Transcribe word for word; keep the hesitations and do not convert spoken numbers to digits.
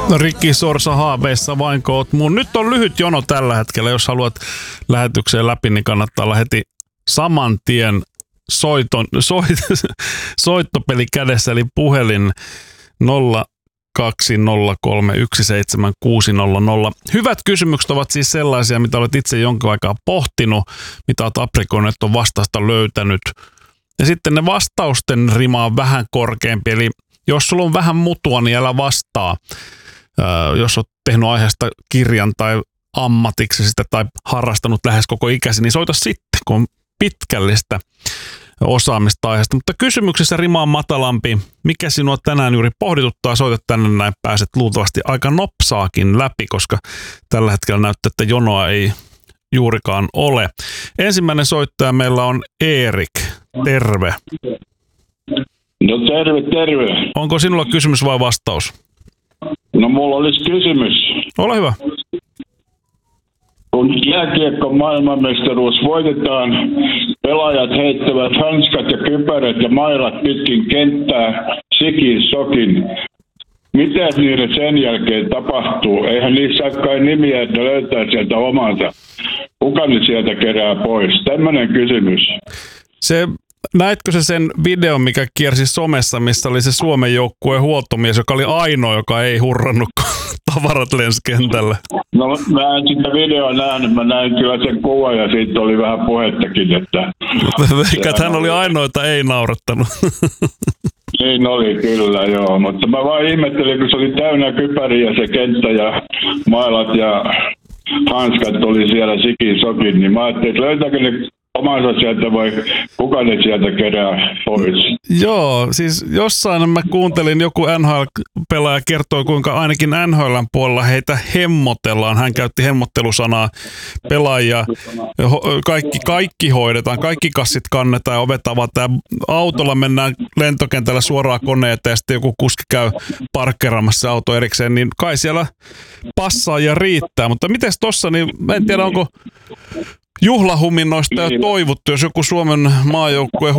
Rikki Sorsa haaveissa vainko oot mun. Nyt on lyhyt jono tällä hetkellä. Jos haluat lähetykseen läpi, niin kannattaa olla heti saman tien soiton, soit, soittopeli kädessä, eli puhelin nolla kaksi nolla kolme yksi seitsemän kuusi nolla nolla. Hyvät kysymykset ovat siis sellaisia, mitä olet itse jonkin aikaa pohtinut, mitä olet aprikoinut, että on vastausta löytänyt. Ja sitten ne vastausten rima on vähän korkeampi, eli jos sulla on vähän mutua, niin älä vastaa. Öö, jos olet tehnyt aiheesta kirjan tai ammatiksi sitä tai harrastanut lähes koko ikäsi, niin soita sitten, kun on pitkällistä osaamista aiheesta. Mutta kysymyksessä rima on matalampi. Mikä sinua tänään juuri pohdituttaa? Soita tänne näin, pääset luultavasti aika nopsaakin läpi, koska tällä hetkellä näyttää, että jonoa ei juurikaan ole. Ensimmäinen soittaja meillä on Erik. Terve. No terve, terve. Onko sinulla kysymys vai vastaus? No mulla olisi kysymys. Ole hyvä. Kun jääkiekko maailmanmestaruus voitetaan, pelaajat heittävät hanskat ja kypärät ja mailat pitkin kenttää sikin sokin. Mitä niille sen jälkeen tapahtuu? Eihän niissä ole kai nimiä, että löytää sieltä omansa. Kuka ne sieltä kerää pois? Tämmöinen kysymys. Se, näetkö se sen videon, mikä kiersi somessa, missä oli se Suomen joukkueen huoltomies, joka oli ainoa, joka ei hurrannut, kun tavarat lensi kentälle? No mä en sitä videoa nähnyt, mä näin kyllä sen kuvan ja siitä oli vähän puhettakin, että... Eikä hän oli ainoa, jota ei naurattanut. Niin oli kyllä, joo, mutta mä vaan ihmettelin, kun se oli täynnä kypäriä se kenttä ja mailat ja hanskat oli siellä sikin sokin, niin mä ajattelin, että löytääkö ne omansa sieltä vai kuka ne sieltä kerää pois? Joo, siis jossain mä kuuntelin, joku N H L-pelaaja kertoi, kuinka ainakin N H L:n puolella heitä hemmotellaan. Hän käytti hemmottelusanaa pelaajia. Kaikki, kaikki hoidetaan, kaikki kassit kannetaan ja ovet avataan. Autolla mennään lentokentällä suoraan koneeseen ja sitten joku kuski käy parkkeeraamassa auto erikseen, niin kai siellä passaa ja riittää. Mutta mites tossa, niin mä en tiedä onko juhlahuminnoista jo toivottu, jos joku Suomen maajoukkueen